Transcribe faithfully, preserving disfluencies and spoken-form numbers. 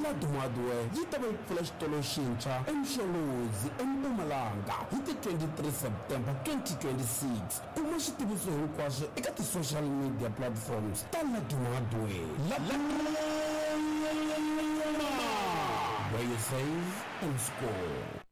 la Dumadwe yi ta va yi pfula xitolo xintshwa eMxolozi eMpumalanga hi ti twenty-three September twenty twenty-six. Kuma xitiviso hinkwaswo eka ti-social media platforms ta la Dumadwe. Where you save and score.